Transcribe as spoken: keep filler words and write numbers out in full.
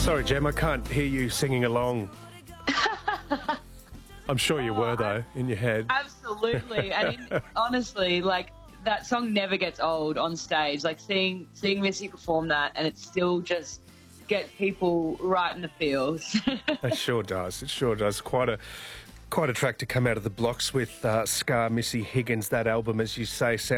Sorry, Jem, I can't hear you singing along. I'm sure you were, though, in your head. Absolutely. And in, honestly, like, that song never gets old on stage. Like, seeing seeing Missy perform that, and it still just gets people right in the feels. It sure does. It sure does. Quite a quite a track to come out of the blocks with uh, Scar, Missy Higgins. That album, as you say, sounds